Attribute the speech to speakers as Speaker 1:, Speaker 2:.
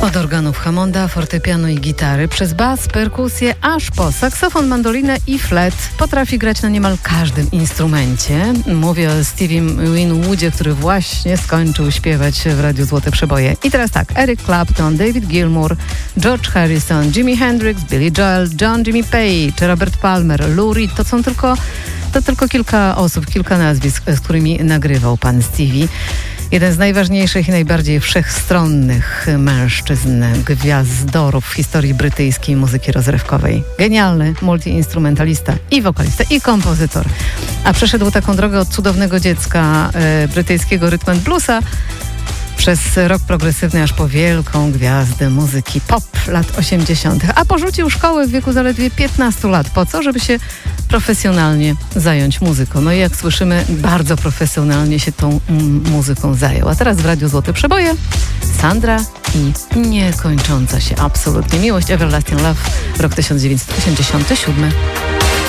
Speaker 1: Od organów Hammonda, fortepianu i gitary, przez bas, perkusję, aż po saksofon, mandolinę i flet potrafi grać na niemal każdym instrumencie. Mówię o Stevie Winwoodzie, który właśnie skończył śpiewać w Radiu Złote Przeboje. I teraz tak, Eric Clapton, David Gilmour, George Harrison, Jimi Hendrix, Billy Joel, John Jimmy Page, Robert Palmer, Lou Reed, to tylko kilka osób, kilka nazwisk, z którymi nagrywał pan Stevie. Jeden z najważniejszych i najbardziej wszechstronnych mężczyzn, gwiazdorów w historii brytyjskiej muzyki rozrywkowej. Genialny multiinstrumentalista i wokalista, i kompozytor. A przeszedł taką drogę od cudownego dziecka brytyjskiego rhythm and bluesa przez rock progresywny aż po wielką gwiazdę muzyki pop lat 80. A porzucił szkołę w wieku zaledwie 15 lat. Po co? Żeby się profesjonalnie zająć muzyką. No i jak słyszymy, bardzo profesjonalnie się tą muzyką zajął. A teraz w Radiu Złote Przeboje Sandra i niekończąca się absolutnie miłość, Everlasting Love, rok 1987.